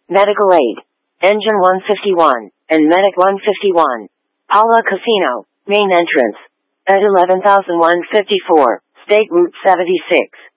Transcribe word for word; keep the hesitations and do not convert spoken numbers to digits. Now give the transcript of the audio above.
Medical Aid, Engine one fifty-one, and Medic one fifty-one. Paula Casino, main entrance, at eleven thousand one hundred fifty-four, State Route seventy-six.